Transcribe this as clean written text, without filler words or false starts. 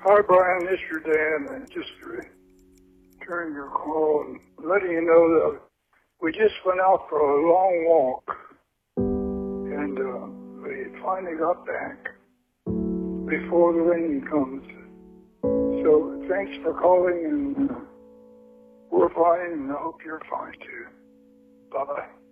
Hi, Brian. This is your dad. And just returning your call and letting you know that we just went out for a long walk, and we finally got back before the rain comes. So thanks for calling, and we're fine, and I hope you're fine too. Bye-bye.